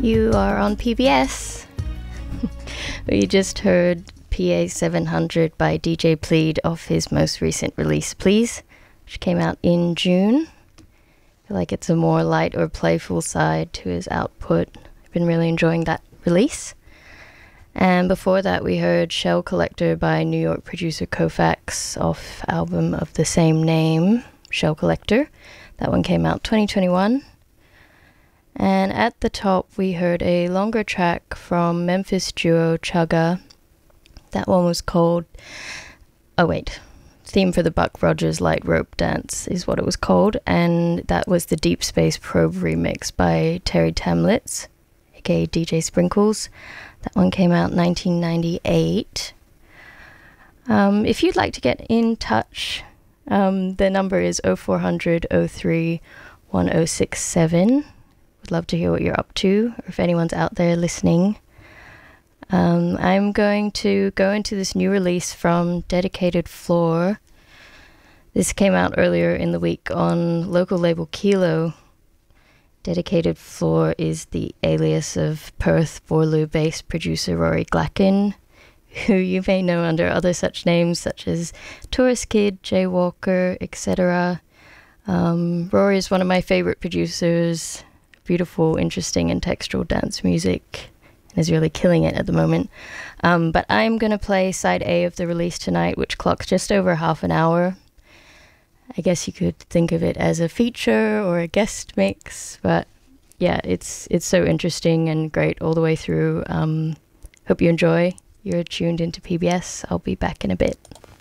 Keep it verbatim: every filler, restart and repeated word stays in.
You are on P B S. We just heard P A seven hundred by D J Plead off his most recent release, Please, which came out in June. I feel like it's a more light or playful side to his output. I've been really enjoying that release. And before that, we heard Shell Collector by New York producer Kofax off album of the same name, Shell Collector. That one came out twenty twenty-one. And at the top, we heard a longer track from Memphis duo Chugga. That one was called... Oh, wait. Theme for the Buck Rogers Light Rope Dance is what it was called. And that was the Deep Space Probe remix by Terry Tamlitz, aka D J Sprinkles. That one came out in nineteen ninety-eight. Um, if you'd like to get in touch, um, the number is oh four hundred, oh three, one oh six seven. Would love to hear what you're up to, or if anyone's out there listening. Um, I'm going to go into this new release from Dedicated Floor. This came out earlier in the week on local label Kilo. Dedicated Floor is the alias of Perth Borloo-based producer Rory Glacken, who you may know under other such names such as Tourist Kid, Jaywalker, et cetera. Um, Rory is one of my favorite producers. Beautiful, interesting, and textural dance music, and is really killing it at the moment. Um, but I'm going to play side A of the release tonight, which clocks just over half an hour. I guess you could think of it as a feature or a guest mix, but yeah, it's it's so interesting and great all the way through. Um, hope you enjoy. You're tuned into P B S. I'll be back in a bit.